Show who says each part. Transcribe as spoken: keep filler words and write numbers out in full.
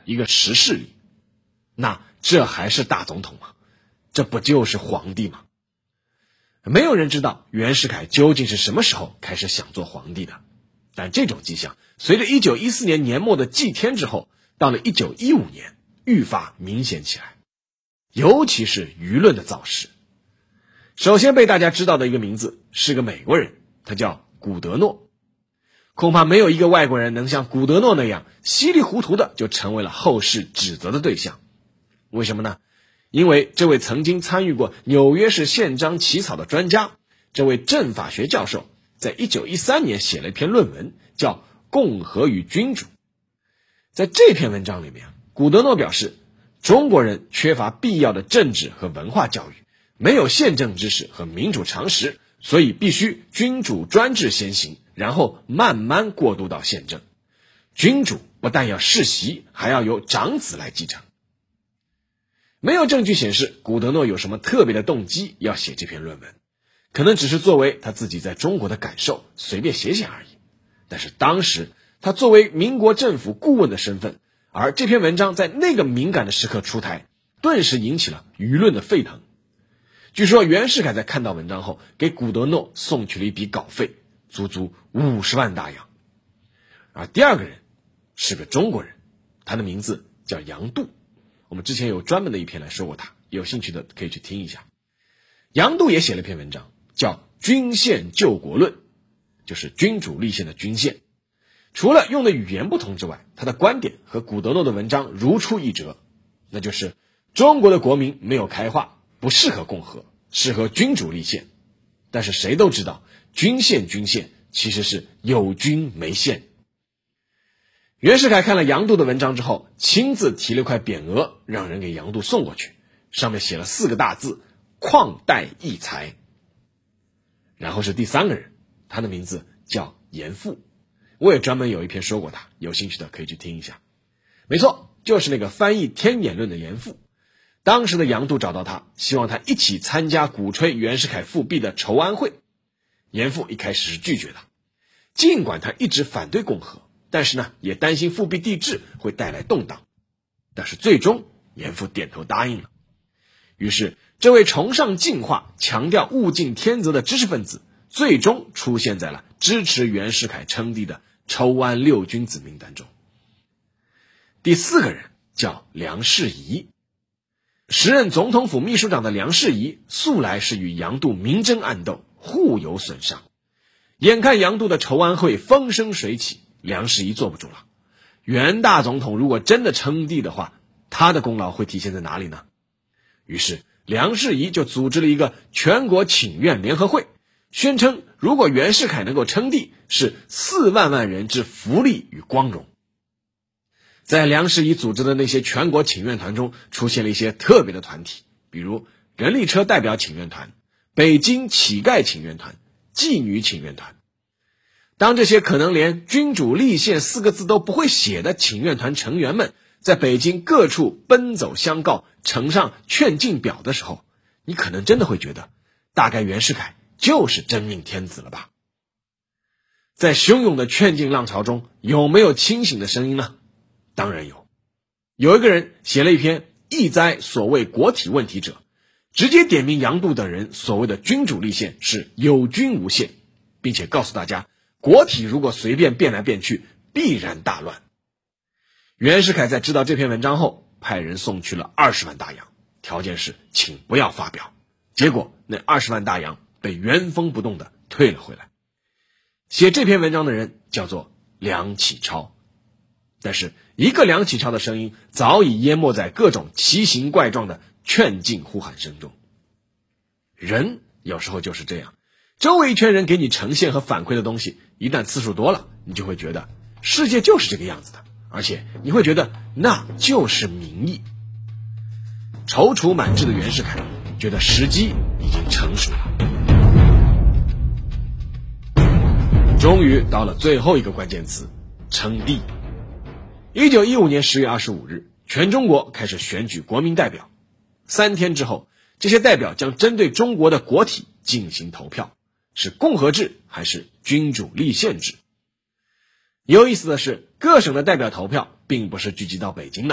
Speaker 1: 一个实势力。那这还是大总统吗？这不就是皇帝吗？没有人知道袁世凯究竟是什么时候开始想做皇帝的，但这种迹象随着一九一四年年末的祭天之后，到了一九一五年愈发明显起来，尤其是舆论的造势。首先被大家知道的一个名字是个美国人，他叫古德诺。恐怕没有一个外国人能像古德诺那样稀里糊涂的就成为了后世指责的对象。为什么呢？因为这位曾经参与过纽约市宪章起草的专家，这位政法学教授，在一九一三年写了一篇论文，叫《共和与君主》。在这篇文章里面，古德诺表示，中国人缺乏必要的政治和文化教育，没有宪政知识和民主常识，所以必须君主专制先行，然后慢慢过渡到宪政。君主不但要世袭，还要由长子来继承。没有证据显示古德诺有什么特别的动机要写这篇论文，可能只是作为他自己在中国的感受随便写写而已。但是当时他作为民国政府顾问的身份，而这篇文章在那个敏感的时刻出台，顿时引起了舆论的沸腾。据说袁世凯在看到文章后，给古德诺送去了一笔稿费，足足五十万大洋。而第二个人是个中国人，他的名字叫杨度。我们之前有专门的一篇来说过他，有兴趣的可以去听一下。杨度也写了一篇文章，叫《君宪救国论》，就是君主立宪的君宪。除了用的语言不同之外，他的观点和古德诺的文章如出一辙，那就是中国的国民没有开化，不适合共和，适合君主立宪。但是谁都知道，君宪君宪其实是有君没宪。袁世凯看了杨度的文章之后，亲自提了块匾额，让人给杨度送过去，上面写了四个大字：旷代益才。然后是第三个人，他的名字叫严复。我也专门有一篇说过他，有兴趣的可以去听一下。没错，就是那个翻译《天演论》的严复。当时的杨度找到他，希望他一起参加鼓吹袁世凯复辟的筹安会。严复一开始是拒绝的，尽管他一直反对共和，但是呢，也担心复辟帝制会带来动荡。但是最终严复点头答应了。于是这位崇尚进化、强调物竞天择的知识分子，最终出现在了支持袁世凯称帝的筹安六君子名单中。第四个人叫梁士仪。时任总统府秘书长的梁士仪素来是与杨度明争暗斗，互有损伤。眼看杨度的筹安会风生水起，梁士仪坐不住了。袁大总统如果真的称帝的话，他的功劳会体现在哪里呢？于是梁士仪就组织了一个全国请愿联合会，宣称如果袁世凯能够称帝，是四万万人之福利与光荣。在梁士仪组织的那些全国请愿团中，出现了一些特别的团体，比如人力车代表请愿团、北京乞丐请愿团、妓女请愿团。当这些可能连君主立宪四个字都不会写的请愿团成员们在北京各处奔走相告，呈上劝进表的时候，你可能真的会觉得，大概袁世凯就是真命天子了吧。在汹涌的劝进浪潮中，有没有清醒的声音呢？当然有。有一个人写了一篇意哉所谓国体问题者，直接点名杨度等人所谓的君主立宪是有君无宪，并且告诉大家，国体如果随便变来变去，必然大乱。袁世凯在知道这篇文章后，派人送去了二十万大洋，条件是请不要发表。结果那二十万大洋被原封不动地退了回来。写这篇文章的人叫做梁启超，但是一个梁启超的声音早已淹没在各种奇形怪状的劝进呼喊声中。人有时候就是这样，周围一圈人给你呈现和反馈的东西，一旦次数多了，你就会觉得世界就是这个样子的，而且你会觉得那就是民意。踌躇满志的袁世凯觉得时机已经成熟了。终于到了最后一个关键词，称帝。一九一五年十月二十五日，全中国开始选举国民代表。三天之后，这些代表将针对中国的国体进行投票，是共和制还是君主立宪制。有意思的是，各省的代表投票并不是聚集到北京的，